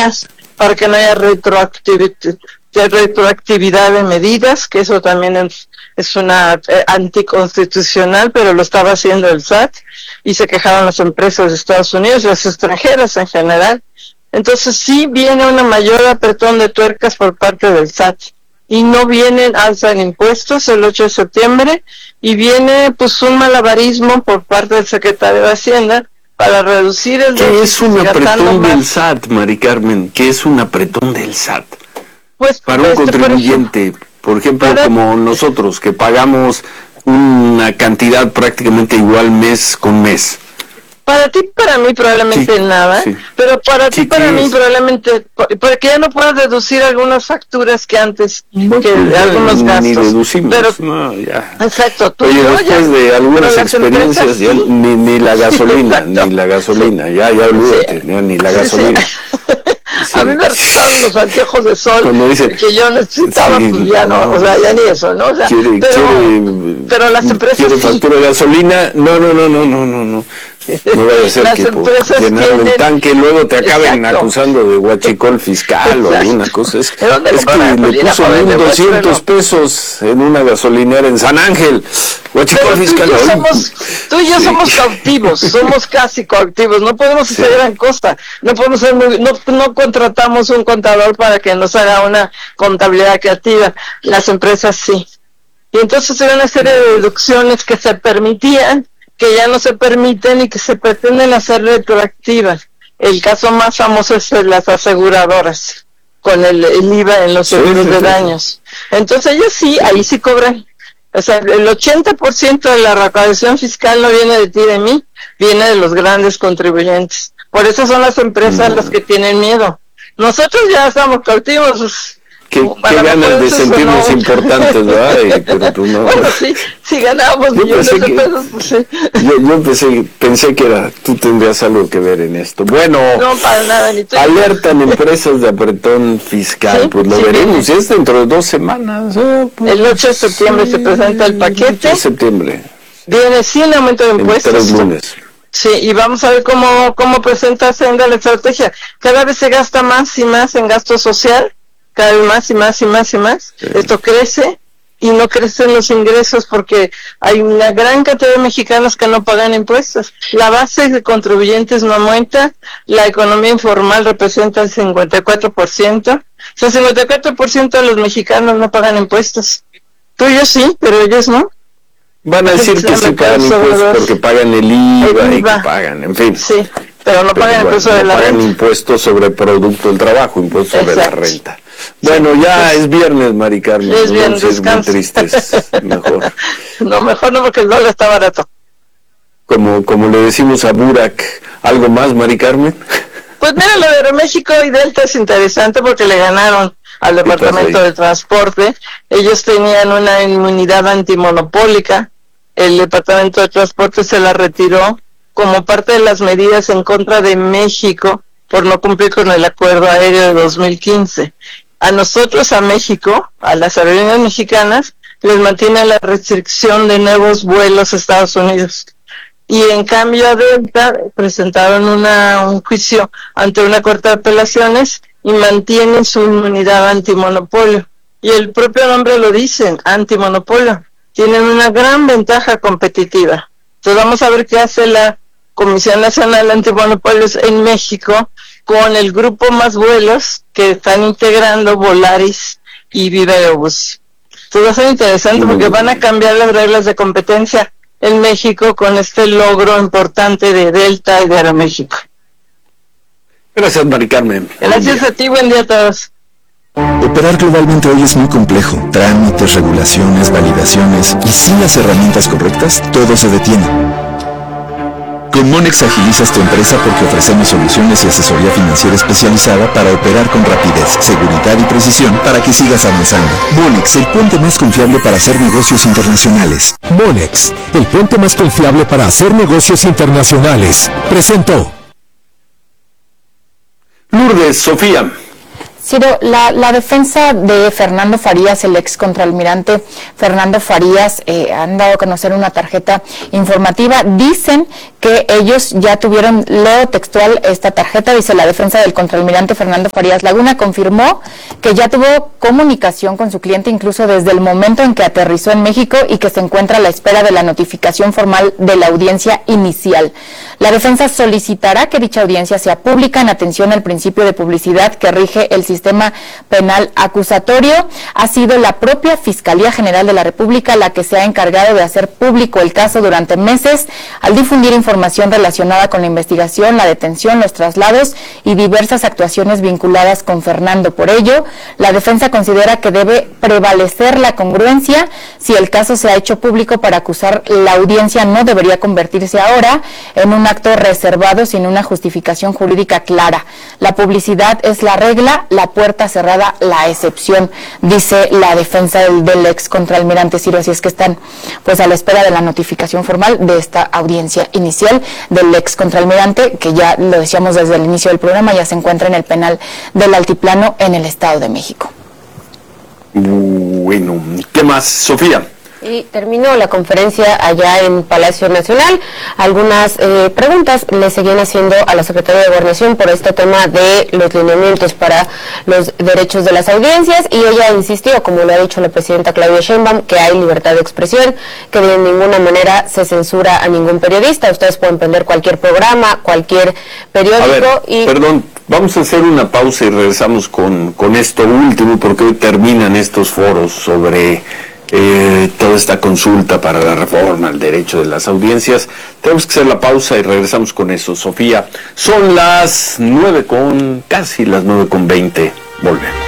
líneas para que no haya retroactividad de medidas, que eso también es una anticonstitucional, pero lo estaba haciendo el SAT, y se quejaban las empresas de Estados Unidos y las extranjeras en general. Entonces sí viene una mayor apretón de tuercas por parte del SAT, y no vienen alza en impuestos el 8 de septiembre, y viene pues un malabarismo por parte del secretario de Hacienda para reducir el déficit. ¿Qué es un apretón del SAT, Mari Carmen? ¿Qué es un apretón del SAT? Pues, para un contribuyente, por ejemplo, como nosotros, que pagamos una cantidad prácticamente igual mes con mes. Para ti, para mí probablemente nada, pero para ti, para mí probablemente, porque ya no puedes deducir algunas facturas que antes, algunos gastos. Ni deducimos, pero, no, ya. Exacto. Oye, después de algunas experiencias, ya ni la gasolina, ya olvídate, ni la gasolina. Sí. A mí me resultaron los anteojos de sol dice, que yo necesitaba, pues ya no, o sea, ya ni eso, ¿no? O sea, pero las empresas ¿quiere factura de gasolina? No. No vaya a ser que por llenar el tanque y luego te acaben acusando de huachicol fiscal o alguna cosa. Es que le puso 1,200 pesos en una gasolinera en San Ángel. Huachicol fiscal. Tú y yo somos cautivos, somos casi cautivos, no podemos hacer gran cosa, no podemos ser no contratamos un contador para que nos haga una contabilidad creativa, las empresas sí. Y entonces hay una serie de deducciones que se permitían, que ya no se permiten y que se pretenden hacer retroactivas. El caso más famoso es de las aseguradoras, con el IVA en los seguros de daños. Entonces ellos sí, ahí sí cobran. O sea, el 80% de la recaudación fiscal no viene de ti y de mí, viene de los grandes contribuyentes. Por eso son las empresas las que tienen miedo. Nosotros ya estamos cautivos. Qué ganas de sentirnos importantes, ¿verdad? Pero tú no. Bueno, sí ganábamos millones de pesos, pues sí. Yo pensé que tú tendrías algo que ver en esto. Bueno, no, para nada, ni tú. Alertan empresas de apretón fiscal, sí, pues lo veremos, es dentro de 2 semanas. Pues, el 8 de septiembre se presenta el paquete. 8 de septiembre. Viene sin aumento de impuestos. En 3 lunes. Sí, y vamos a ver cómo presenta Hacienda la estrategia. Cada vez se gasta más y más en gasto social, cada vez más y más y más y más. Sí. Esto crece y no crecen los ingresos porque hay una gran cantidad de mexicanos que no pagan impuestos. La base de contribuyentes no aumenta, la economía informal representa el 54%. O sea, el 54% de los mexicanos no pagan impuestos. Tú y yo sí, pero ellos no. Van a decir que sí pagan impuestos porque pagan el IVA y que pagan, en fin. Sí, pero no pagan impuestos de la renta. Pagan impuestos sobre el producto del trabajo, impuestos sobre la renta. Bueno, ya es viernes, Mari Carmen. Es viernes, muy tristes, mejor. No, mejor no, porque el dólar está barato. Como le decimos a Burak, ¿algo más, Mari Carmen? Pues mira, lo de Aeroméxico y Delta es interesante porque le ganaron al Departamento de Transporte. Ellos tenían una inmunidad antimonopólica. El Departamento de Transporte se la retiró como parte de las medidas en contra de México por no cumplir con el acuerdo aéreo de 2015. A nosotros, a México, a las aerolíneas mexicanas, les mantiene la restricción de nuevos vuelos a Estados Unidos. Y en cambio a Delta presentaron un juicio ante una corte de apelaciones y mantienen su inmunidad antimonopolio. Y el propio nombre lo dice, antimonopolio. Tienen una gran ventaja competitiva. Entonces vamos a ver qué hace la Comisión Nacional de Antimonopolios en México con el grupo Más Vuelos que están integrando Volaris y Viva Aerobús. Entonces va a ser interesante porque van a cambiar las reglas de competencia en México con este logro importante de Delta y de Aeroméxico. Gracias, Mari Carmen. Gracias a ti, buen día a todos. Operar globalmente hoy es muy complejo. Trámites, regulaciones, validaciones y sin las herramientas correctas, todo se detiene. Con Monex agilizas tu empresa porque ofrecemos soluciones y asesoría financiera especializada para operar con rapidez, seguridad y precisión para que sigas avanzando. Monex, el puente más confiable para hacer negocios internacionales. Monex, el puente más confiable para hacer negocios internacionales. Presentó. Lourdes, Sofía. Ciro, la defensa de Fernando Farías, el ex contraalmirante Fernando Farías, han dado a conocer una tarjeta informativa. Dicen que ellos ya tuvieron, leo textual esta tarjeta, dice: la defensa del contraalmirante Fernando Farías Laguna confirmó que ya tuvo comunicación con su cliente incluso desde el momento en que aterrizó en México y que se encuentra a la espera de la notificación formal de la audiencia inicial. La defensa solicitará que dicha audiencia sea pública en atención al principio de publicidad que rige el sistema penal acusatorio. Ha sido la propia Fiscalía General de la República la que se ha encargado de hacer público el caso durante meses al difundir información relacionada con la investigación, la detención, los traslados y diversas actuaciones vinculadas con Fernando. Por ello, la defensa considera que debe prevalecer la congruencia. Si el caso se ha hecho público para acusar, la audiencia no debería convertirse ahora en un acto reservado sin una justificación jurídica clara. La publicidad es la regla, la puerta cerrada la excepción, dice la defensa del ex contraalmirante Ciro. Así es que están pues a la espera de la notificación formal de esta audiencia inicial del ex contraalmirante, que ya lo decíamos desde el inicio del programa, ya se encuentra en el penal del Altiplano en el Estado de México. Bueno, ¿qué más, Sofía? Y terminó la conferencia allá en Palacio Nacional. Algunas preguntas le seguían haciendo a la Secretaría de Gobernación por este tema de los lineamientos para los derechos de las audiencias, y ella insistió, como lo ha dicho la presidenta Claudia Sheinbaum, que hay libertad de expresión, que de ninguna manera se censura a ningún periodista. Ustedes pueden prender cualquier programa, cualquier periódico. Perdón, vamos a hacer una pausa y regresamos con esto último, porque hoy terminan estos foros sobre toda esta consulta para la reforma al derecho de las audiencias. Tenemos que hacer la pausa y regresamos con eso, Sofía. Son casi las 9:20. Volvemos.